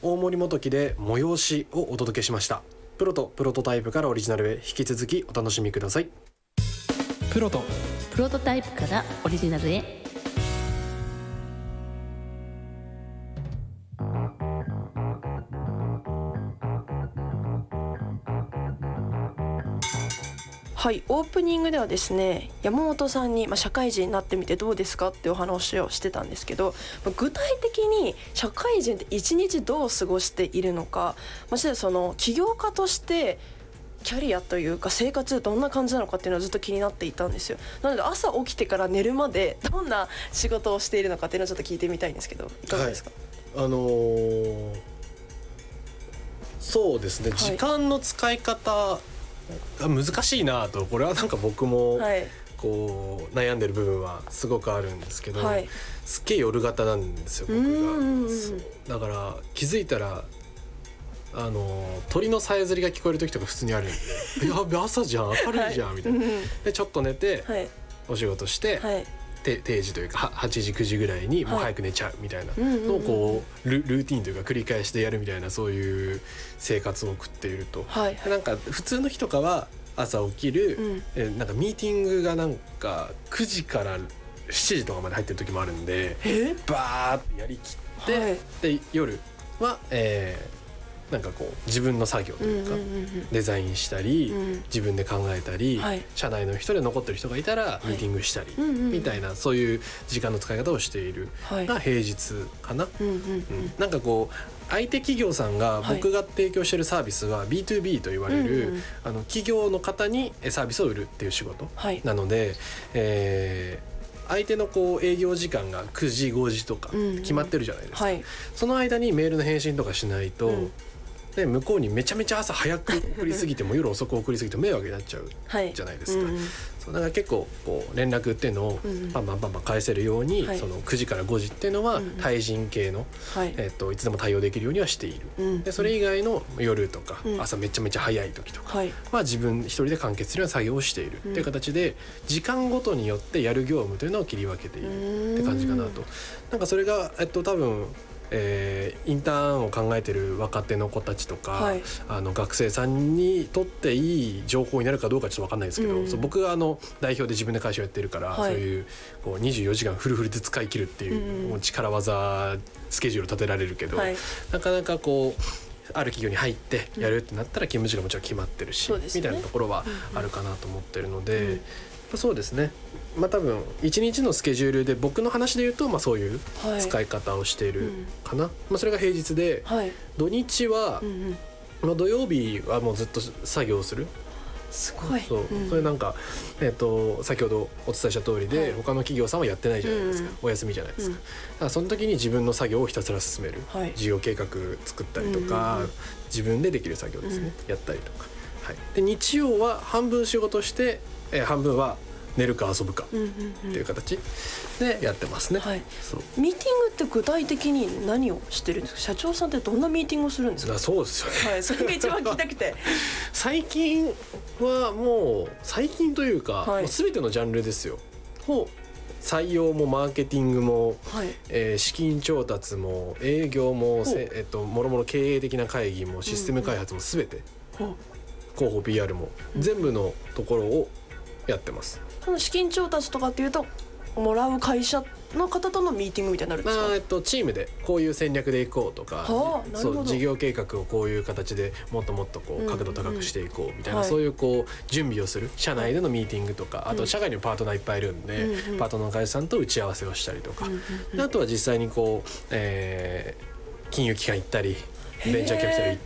大森元樹で催しをお届けしました。プロとプロトタイプからオリジナルへ、引き続きお楽しみください。プロとプロトタイプからオリジナルへ。 はい、オープニングではですね、山本さんに、社会人になってみてどうですかってお話をしてたんですけど、具体的に社会人って一日どう過ごしているのか、ましてその起業家としてキャリアというか生活どんな感じなのかっていうのはずっと気になっていたんですよ。なので朝起きてから寝るまでどんな仕事をしているのかっていうのをちょっと聞いてみたいんですけど、いかがですか？ そうですね、時間の使い方が難しいなと、これはなんか僕もこう悩んでる部分はすごくあるんですけど、すっげえ夜型なんですよ僕が。だから気づいたら鳥のさえずりが聞こえる時とか普通にあるんでやべ朝じゃん明るいじゃんみたいな、でちょっと寝て、お仕事して、定時というか8時9時ぐらいにもう早く寝ちゃうみたいなのをこうルーティンというか繰り返してやるみたいな、そういう生活を送っていると、なんか普通の日とかは朝起きる、なんかミーティングがなんか9時から7時とかまで入ってる時もあるんで、バーってやりきって、で夜はなんかこう自分の作業というか、デザインしたり、自分で考えたり、社内の人で残ってる人がいたらミーティングしたり、みたいなそういう時間の使い方をしているが平日かな。なんかこう相手企業さんが僕が提供しているサービスは B2B と言われる、企業の方にサービスを売るっていう仕事なので、相手のこう営業時間が9時5時とか決まってるじゃないですか、その間にメールの返信とかしないと、で向こうにめちゃめちゃ朝早く送りすぎても夜遅く送りすぎても迷惑になっちゃうじゃないですか、そうだから結構こう連絡っていうのをバンバンバンバン返せるように、その9時から5時っていうのは対人系の、いつでも対応できるようにはしている、でそれ以外の夜とか、朝めちゃめちゃ早い時とかは自分一人で完結するような作業をしているっていう形で、時間ごとによってやる業務というのを切り分けているって感じかなと。なんかそれが多分インターンを考えてる若手の子たちとか、学生さんにとっていい情報になるかどうかちょっと分かんないですけど、僕が代表で自分で会社をやってるから、そういうこう24時間フルフルで使い切るっていう、もう力技スケジュール立てられるけど、なかなかこうある企業に入ってやるってなったら勤務時間もちろん決まってるし、みたいなところはあるかなと思ってるので、そうですね、多分1日のスケジュールで僕の話で言うと、そういう使い方をしているかな、それが平日で、土日は、土曜日はもうずっと作業する。 すごい。 それなんか、先ほどお伝えした通りで、他の企業さんはやってないじゃないですか、お休みじゃないですか、だからその時に自分の作業をひたすら進める、事業計画作ったりとか、自分でできる作業ですね、やったりとか、で日曜は半分仕事して、半分は寝るか遊ぶかっていう形でやってますね、 ミーティングって具体的に何をしてるんですか？社長さんってどんなミーティングをするんですか？ そうですよね、 それが一番聞きたくて最近はもう最近というか、もう全てのジャンルですよ。採用もマーケティングも、資金調達も営業も、もろもろ経営的な会議もシステム開発も全て、広報 PR も全部のところをやってます。 その資金調達とかっていうともらう会社の方とのミーティングみたいになるんですか？ チームでこういう戦略でいこうとか、そう事業計画をこういう形でもっともっとこう角度高くしていこうみたいな、そういうこう準備をする社内でのミーティングとか、あと社外にもパートナーいっぱいいるんで、パートナーの会社さんと打ち合わせをしたりとか、あとは実際にこう、金融機関行ったりベンチャーキャピタル行っ